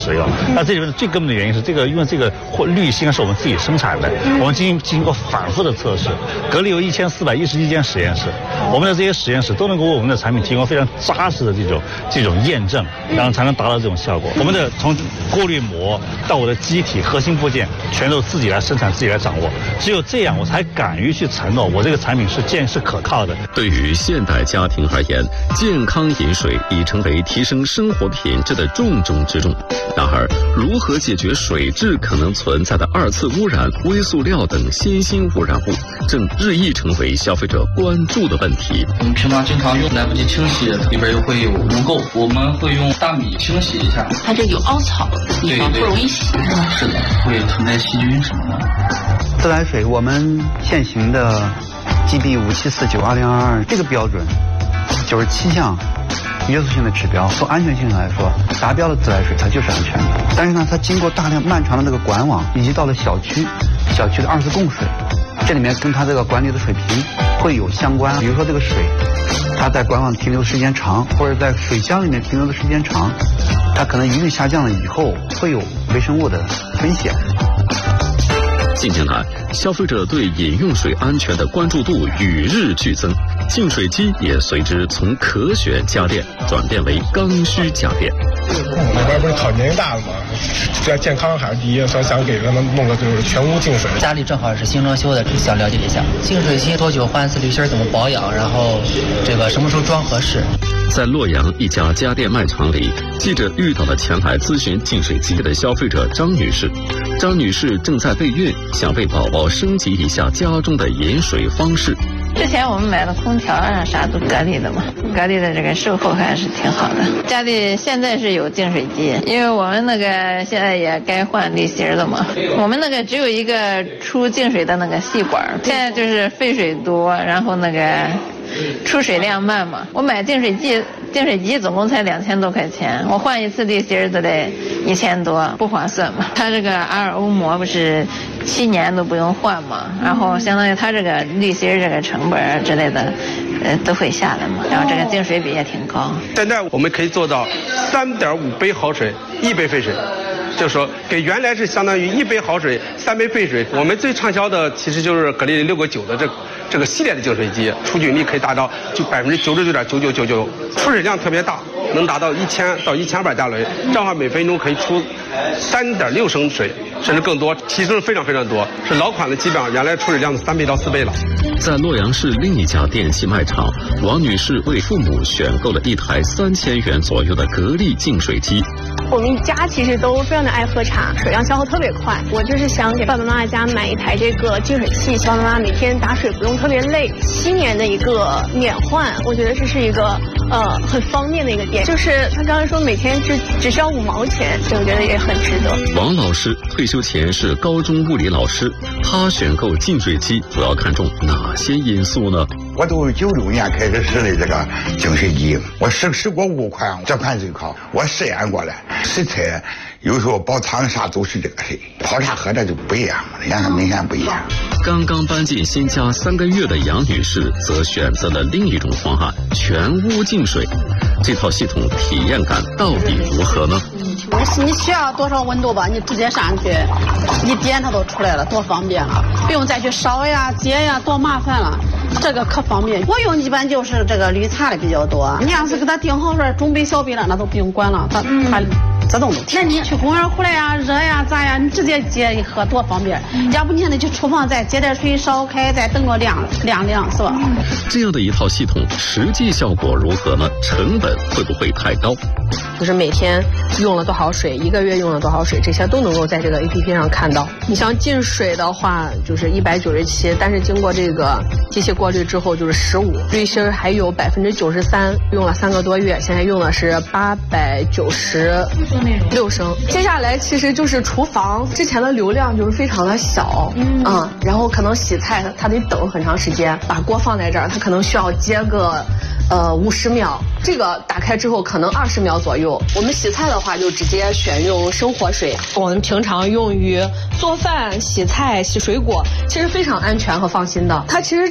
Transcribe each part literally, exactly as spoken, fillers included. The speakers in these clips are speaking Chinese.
使用。那这里面最根本的原因是这个，因为这个或氯锌是我们自己生产的，我们进行进行过反复的测试，格力有一千四百一十一间实验室，我们的这些实验室都能给我们的产品提供非常扎实的这种这种验证，然后才能达到这种效果。我们的从过滤膜到我的机体核心部件，全都自己来生产，自己来掌握。只有这样，我才敢于去承诺我这个产品是健是可靠的。 对于现代家庭而言，健康饮水已成为提升生活品质的重中之重。然而，如何解决水质可能存在的二次污染、微塑料等新兴污染物，正日益成为消费者关注的问题。 我们平常经常用来不及清洗，里边又会有污垢，我们会用大米清洗一下。 它这有凹槽的地方不容易洗。 是的，会存在细菌什么的。 自来水，我们现行的 G B 五七四九二零二二这个标准，九十七项约束性的指标，从安全性上来说，达标的自来水它就是安全的。但是呢，它经过大量漫长的这个管网，以及到了小区，小区的二次供水，这里面跟它这个管理的水平会有相关。比如说这个水，它在管网停留时间长，或者在水箱里面停留的时间长，它可能一律下降了以后，会有微生物的风险。 近年来，消费者对饮用水安全的关注度与日俱增，净水机也随之从可选家电转变为刚需家电。 那边不是考年龄大了吗？这健康还是第一，所以想给他们弄个就是全屋净水。 家里正好是新装修的，想了解一下净水机多久换一次滤芯，怎么保养，然后这个什么时候装合适。 在洛阳一家家电卖场里，记者遇到了前来咨询净水机的消费者张女士。张女士正在备孕，想为宝宝升级一下家中的饮水方式。 之前我们买的空调啊啥都格力的嘛，格力的这个售后还是挺好的。家里现在是有净水机，因为我们那个现在也该换滤芯了嘛。我们那个只有一个出净水的那个细管，现在就是废水多，然后那个出水量慢嘛。我买净水机，净水机总共才两千多块钱，我换一次滤芯都得一千多，不划算嘛。它这个 R O 膜不是七年都不用换嘛，然后相当于它这个滤芯这个成本之类的，呃都会下来嘛。然后这个净水比也挺高。 现在我们可以做到三点五杯好水，一杯废水。就是说，给原来是相当于一杯好水，三杯废水。我们最畅销的其实就是格力六个九的这这个系列的净水机，出菌率可以达到就百分之九十九点九九九九，出水量特别大，能达到一千到一千二百加仑，这样的话每分钟可以出三点六升水，甚至更多，提升非常非常多，是老款的基本上原来出水量的三倍到四倍了。 在洛阳市另一家电器卖场，王女士为父母选购了一台三千元左右的格力净水机。 我们家其实都非常的爱喝茶，水量消耗特别快。我就是想给爸爸妈妈家买一台这个净水器，爸爸妈妈每天打水不用特别累。七年的一个免换，我觉得这是一个呃很方便的一个点。就是他刚才说每天只只需要五毛钱，所以我觉得也很值得。 王老师退休前是高中物理老师，他选购净水机主要看重哪些因素呢？ 我都九六年开始使的这个净水机，我试试过五款，这款最好。我试验过了，食材有时候煲汤啥都是这个水，泡茶喝着就不一样，两个明显不一样。 刚刚搬进新家三个月的杨女士则选择了另一种方案——全屋净水。这套系统体验感到底如何呢？ 你需要多少温度吧，你直接上去一点它都出来了，多方便了，不用再去烧呀接呀，多麻烦了。这个可方便，我用一般就是这个绿茶的比较多。你要是给它定好说中杯小杯了，那都不用管了，它它自动都。那你去公园回来呀，热呀咋呀，你直接接一喝多方便。要不你还得去厨房再接点水烧开，再等个凉凉凉是吧？ 这样的一套系统实际效果如何呢？成本会不会太高？ 就是每天用了多少水，一个月用了多少水，这些都能够在这个 A P P 上看到。你像进水的话就是一百九十七，但是经过这个机器过滤之后就是十五，滤芯还有百分之九十三，用了三个多月，现在用的是八百九十六升。接下来其实就是厨房，之前的流量就是非常的小，嗯，嗯然后可能洗菜它得等很长时间，把锅放在这儿，它可能需要接个呃五十秒，这个打开之后可能二十秒左右。我们洗菜的话就直接选用生活水，我们平常用于做饭、洗菜、洗水果，其实非常安全和放心的。它其实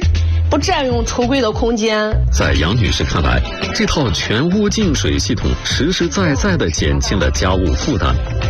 不占用橱柜的空间。 在杨女士看来，这套全屋净水系统实实在在地减轻了家务负担。